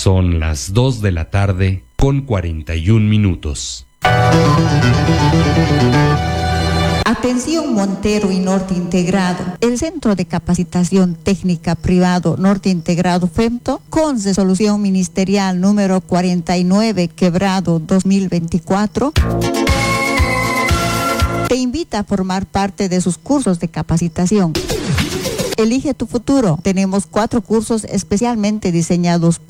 Son las 2 de la tarde con 41 minutos. Atención Montero y Norte Integrado. El Centro de Capacitación Técnica Privado Norte Integrado FEMTO, con resolución ministerial número 49/2024, te invita a formar parte de sus cursos de capacitación. Elige tu futuro. Tenemos 4 cursos especialmente diseñados